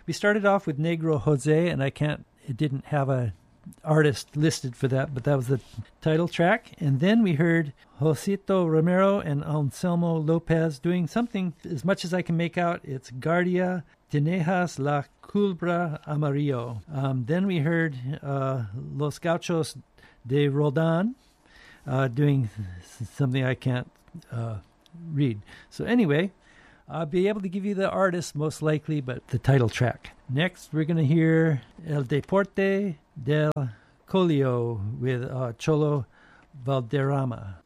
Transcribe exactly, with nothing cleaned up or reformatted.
we started off with Negro Jose, and I can't, it didn't have a artist listed for that, but that was the title track. And then we heard Josito Romero and Anselmo Lopez doing something, as much as I can make out, it's Guardia Tenejas La Culebra Amarillo. Um, then we heard uh, Los Gauchos de Roldan uh, doing something I can't uh, read. So anyway, I'll be able to give you the artist most likely, but the title track. Next, we're going to hear El Deporte del Colio with uh, Cholo Valderrama.